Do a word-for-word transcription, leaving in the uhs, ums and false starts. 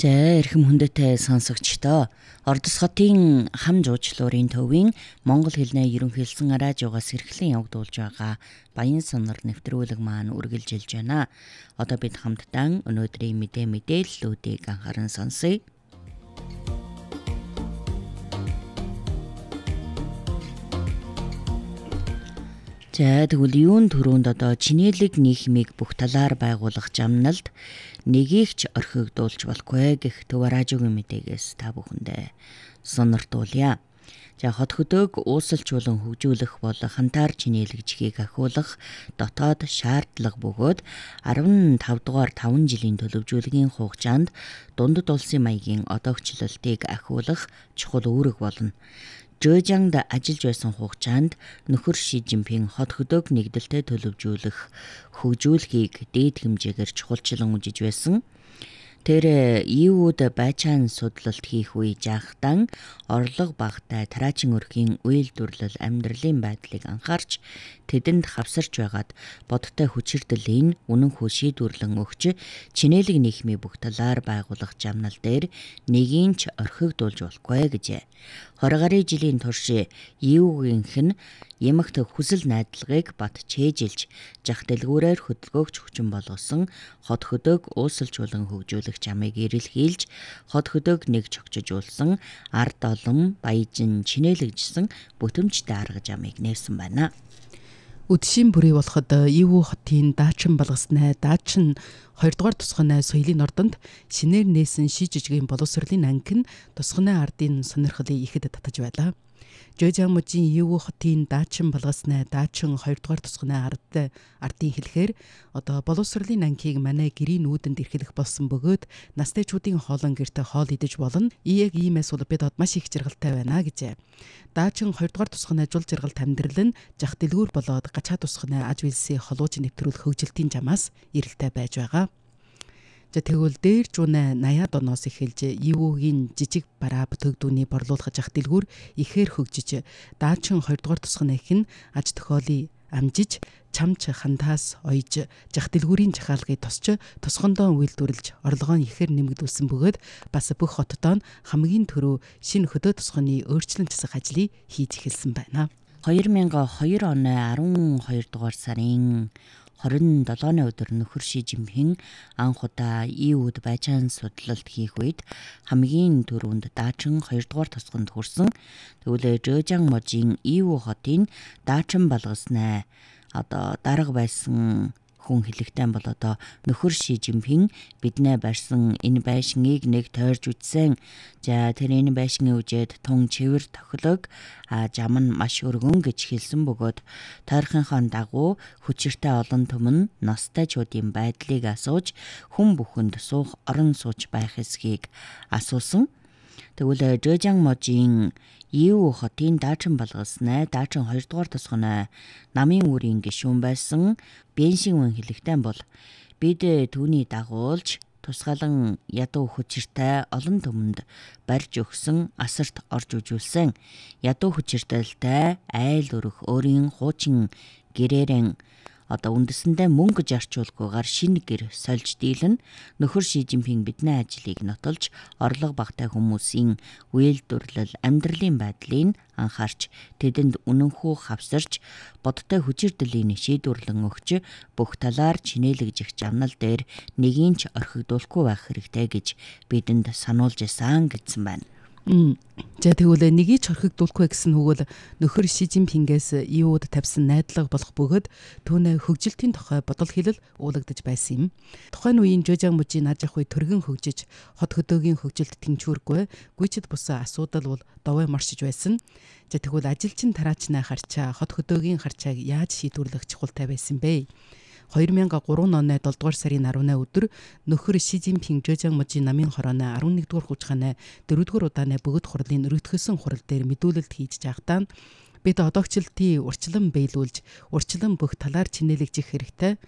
За эрхэм хүндэтэй сонсогчдоо Ордос хотын хам жуучлуурын төвийн монгол хэлний ерөнхийлсөн радиогоос эрхлэн явагдуулж байгаа Баян сонор нэвтрүүлэг маань үргэлжилж байна. Одоо бид хамтдаа өнөөдрийн мэдээ мэдээллүүдийг анхааран сонсъё. За тэгвэл юун түрүүнд одоо чинэлэг нийгмийг бүх талаар байгуулах жамналд нэгийг ч орхигдуулж болохгүй гэх төв радиогийн мэдээгээс та бүхэндээ сонирдуулъя. За хот хөдөг уусалжуулан хөгжүүлэх бол хантаар чинэлэгжихийг ахиулах дотоод шаардлага бөгөөд арван тав дугаар таван жилийн төлөвжүүлгийн хугацаанд дундад улсын маягийн одоогчлолтыг ахиулах чухал үүрэг болно. Жожингд ажиллаж байсан хугацаанд нөхөр Ши Жинпин хот хөдөг нэгдэлтэй төлөвжүүлэх хөгжүүлэхийг дээд хэмжээгээр чухалчлан үзэж байсан. Тэр и юуд байцаан судлалт хийх үе жаахтан орлого багтай тараачин өрхийн үйлдвэрлэл амьдралын байдлыг анхаарч тэдэнд хавсарч байгаад бодтой хүчирдэлийн үнэнхүү шийдвэрлэн өгч чинэлэг нийгмийн бүх талаар байгуулах жамнал дээр нэгийг ч орхигдуулж болохгүй гэжээ. Хорь гаруй жилийн турш и юугийнх нь ямагт хүсэл найдлагыг бат чээжилж жах дэлгүүрээр хөдөлгөөгч хүчин болгосон хот хөдөг уусалжуулан хөгжүүлэх жамыг эрэлхийлж хот хөдөг нэг чогчжуулсан ард олон баяжин чинэлэгжсэн бүтэмжтэй арга жамыг нээсэн байна. Үдшийн бүрий болоход Ивүү хотын даачхан балгаснай даачхан хоёрдугаар тусганы соёлын ордонд шинээр нээсэн ши жижигэн боловсролын анхин тусганы ардын сонирхлыг ихэд татаж байлаа. Жожингмужийн Ивүү хотын даачхан балгаснай даачхан хоёрдугаар тусганы ард ардын хэлэхээр одоо боловсролын анхийг манай гэрийн нүүдэнд эрхлэх болсон бөгөөд настайчуудын хоолон гэрте хоол идэж болно. Ийг иймээс бол бид маш их жаргалтай байна гэжээ. Даачхан хоёрдугаар тусганы жул жаргалт амьдрал нь жах дэлгүүр болоод гачаа тусганы аж үйлсийн холууж нэвтрүүлэх хөгжилтийн жамаас эрэлтэй байж байгаа. За тэгвэл дээр жуунаа наяад оноос эхэлж Ивүүгийн жижиг бараа бүтэгдүүний борлуулах жах дэлгүүр ихээр хөгжиж даачхан хоёрдугаар тусганы хэн аж тохиолыг амжиж чамч хандаас ойж жах дэлгүүрийн жахаалгыг тосч тусгондоо үйлдвэрлэж орлогоо ихээр нэмэгдүүлсэн бөгөөд бас бүх хотдоо хамгийн түрүү шинэ хөдөө тусганы өөрчлөн засах ажлыг хийж эхэлсэн байна. хоёр мянган хоёр оны арван хоёр дугаар сарын хорин долооны өдөр нөхөр Ши Жинпин анх удаа и юуд байцаан судлалт хийх үед хамгийн түрүүнд даачхан хоёрдугаар тусганд хүрсэн. Тэгвэл Жожингмужийн и юу хотын даачхан балгаснай одоо дарга байсан хүн хэлэхтэй бол одоо нөхөр Ши Жинпин биднээ барьсан энэ байшиныг нэг тойрж үтсэн. За тэр энэ байшингийн үжээд тун чивэр тохилог а жам нь маш өргөн гэж хэлсэн бөгөөд тойрхийнхаа дагуу хүчиртэй олон түмэн настайчуудын байдлыг асууж хүн бүхэнд суух орон сууч байх эсхийг асуусан. Тэгвэл Жожингмужийн и юу хотын даачхан балгаснай даачхан хоёрдугаар тусганы намын үрийн гишүүн байсан Беншин хэлэхтэй бол бид түүний дагуулж тусгаалan ядуу хүчиртэй олон түмэнд барьж өгсөн асарт орж үжүүлсэн. Ядуу хүчиртэйлтэй айл өрөх өөрийн хуучин гэрээрэн одоо үндэсэндээ мөнгө зарчуулгүйгээр шинэ гэр сольж дийлэн нөхөр Ши Жинпин бидний ажлыг нотолж орлого багтай хүмүүсийн үйлдвэрлэл амьдралын байдлыг анхаарч тэдэнд үнэнхүү хавсарч бодтой хүчирдэлийн шийдвэрлэн өгч бүх талаар чинэлэгжих жамнал дээр нэгийг ч орхигдуулахгүй байх хэрэгтэй гэж бидэнд сануулж исэн гэсэн байна. За тэгвэл нэгийг ч орхигдуулахгүй гэсэн үг бол нөхөр Ши Жинпингээс и юуд тавьсан найдлага болох бөгөөд түүнээ хөгжилтийн тухай бодол хэлэл уулагдаж байсан юм. Тухайн үеийн Жожингмужийн аж ахуй төргөн хөгжиж хот хөдөөгийн хөгжилт тэнцвэргүй гүйцэд бусан асуудал бол довой маршиж байсан. За тэгвэл ажилчин тараачнаа харчаа хот хөдөөгийн харчааг яаж шийдвэрлэх чухалтай байсан бэ? хоёр мянган гурван оны долдугаар сарын арваны өдөр нөхөр Ши Жинпин Жожингмужийн намын хорооны арван нэгдүгээр хугацааны дөрөвдүгээр удааны бөгөөд хурлын өргөдгсөн хурал дээр мэдүүлэлт хийж байхдаа бид одоогчлолтын урьдчилан биелүүлж урьдчилан бүх талаар чинэлэгжих хэрэгтэй.